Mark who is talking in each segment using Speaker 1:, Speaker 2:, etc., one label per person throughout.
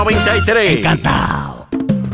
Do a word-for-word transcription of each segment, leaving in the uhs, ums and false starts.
Speaker 1: noventa y tres.
Speaker 2: Encantado.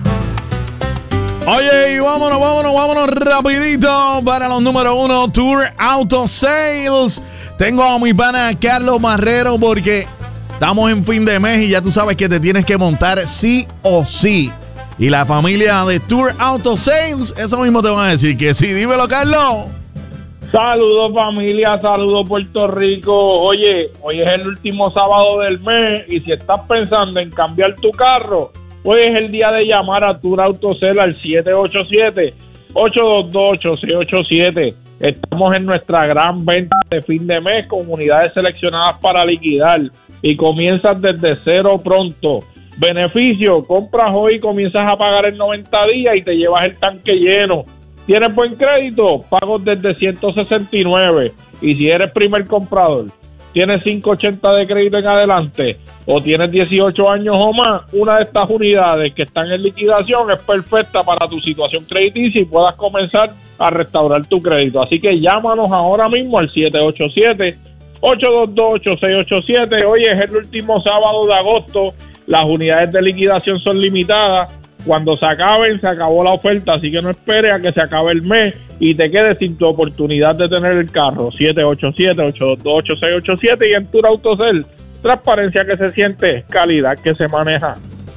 Speaker 3: Oye, y vámonos, vámonos, vámonos rapidito para los número uno Tour Auto Sales. Tengo a mi pana Carlos Marrero porque estamos en fin de mes y ya tú sabes que te tienes que montar sí o sí. Y la familia de Tour Auto Sales, eso mismo te van a decir que sí. Dímelo, Carlos.
Speaker 4: Saludos familia, saludos Puerto Rico. Oye, hoy es el último sábado del mes y si estás pensando en cambiar tu carro, hoy es el día de llamar a Tour Auto Sales al siete ocho siete, ocho dos dos, ocho seis ocho siete. Estamos en nuestra gran venta de fin de mes con unidades seleccionadas para liquidar y comienzas desde cero pronto. Beneficio, compras hoy y comienzas a pagar en noventa días y te llevas el tanque lleno. ¿Tienes buen crédito? Pagos desde ciento sesenta y nueve. Y si eres primer comprador, tienes quinientos ochenta de crédito en adelante o tienes dieciocho años o más, una de estas unidades que están en liquidación es perfecta para tu situación crediticia y puedas comenzar a restaurar tu crédito. Así que llámanos ahora mismo al siete ocho siete, ocho dos dos, ocho seis ocho siete. Hoy es el último sábado de agosto. Las unidades de liquidación son limitadas. Cuando se acaben, se acabó la oferta, así que no esperes a que se acabe el mes y te quedes sin tu oportunidad de tener el carro. siete ocho siete, ocho dos dos, ocho seis ocho siete y en Tour Auto Sales, transparencia que se siente, calidad que se maneja.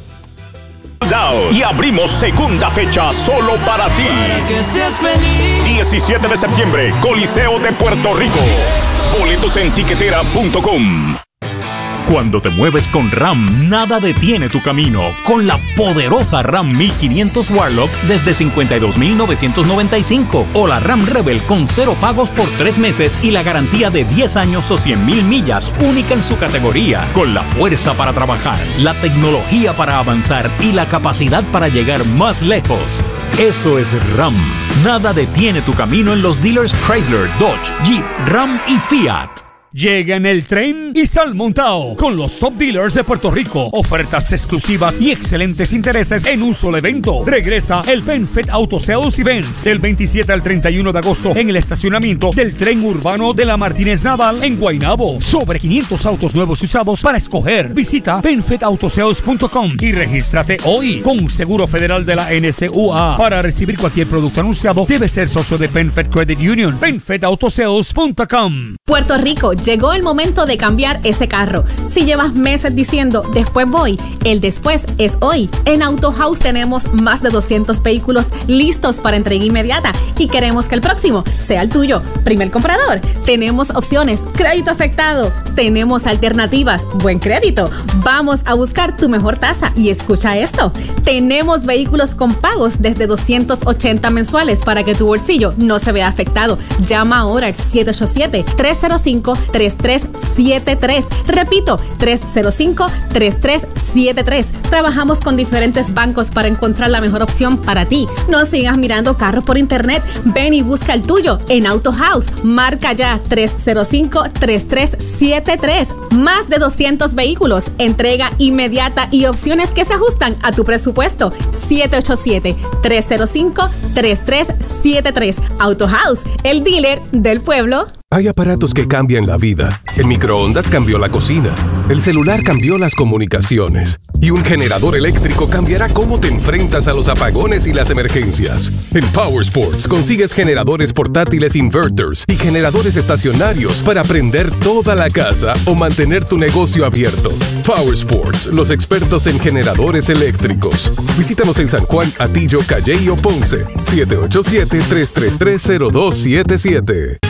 Speaker 1: Y abrimos segunda fecha solo para ti.
Speaker 5: Para que seas feliz.
Speaker 1: diecisiete de septiembre, Coliseo de Puerto Rico. Boletos en tiquetera punto com.
Speaker 2: Cuando te mueves con RAM, nada detiene tu camino. Con la poderosa RAM mil quinientos Warlock desde cincuenta y dos mil novecientos noventa y cinco o la RAM Rebel con cero pagos por tres meses y la garantía de diez años o cien mil millas, única en su categoría. Con la fuerza para trabajar, la tecnología para avanzar y la capacidad para llegar más lejos. Eso es RAM. Nada detiene tu camino en los dealers Chrysler, Dodge, Jeep, Ram y Fiat. Llega en el tren y sal montado con los top dealers de Puerto Rico. Ofertas exclusivas y excelentes intereses en un solo evento. Regresa el PenFed Auto Sales Event del veintisiete al treinta y uno de agosto en el estacionamiento del tren urbano de la Martínez Nadal en Guaynabo. Sobre quinientos autos nuevos y usados para escoger. Visita penfed auto sales punto com y regístrate hoy con seguro federal de la N S U A. Para recibir cualquier producto anunciado, debe ser socio de PenFed Credit Union. penfed auto sales punto com.
Speaker 6: Puerto Rico, llegó el momento de cambiar ese carro. Si llevas meses diciendo, después voy, el después es hoy. En Auto House tenemos más de doscientos vehículos listos para entrega inmediata y queremos que el próximo sea el tuyo. Primer comprador, tenemos opciones, crédito afectado, tenemos alternativas, buen crédito. Vamos a buscar tu mejor tasa y escucha esto. Tenemos vehículos con pagos desde doscientos ochenta mensuales para que tu bolsillo no se vea afectado. Llama ahora al siete ocho siete, tres cero cinco, tres tres siete tres. Repito, tres cero cinco, tres tres siete tres. Trabajamos con diferentes bancos para encontrar la mejor opción para ti. No sigas mirando carros por internet. Ven y busca el tuyo en Auto House. Marca ya tres cero cinco, tres tres siete tres. Más de doscientos vehículos, entrega inmediata y opciones que se ajustan a tu presupuesto. siete ocho siete, tres cero cinco, tres tres siete tres. Auto House, el dealer del pueblo.
Speaker 7: Hay aparatos que cambian la vida. El microondas cambió la cocina. El celular cambió las comunicaciones. Y un generador eléctrico cambiará cómo te enfrentas a los apagones y las emergencias. En Power Sports consigues generadores portátiles inverters y generadores estacionarios para prender toda la casa o mantener tu negocio abierto. Power Sports, los expertos en generadores eléctricos. Visítanos en San Juan, Atillo, Calley o Ponce. siete ocho siete, tres tres tres, cero dos siete siete.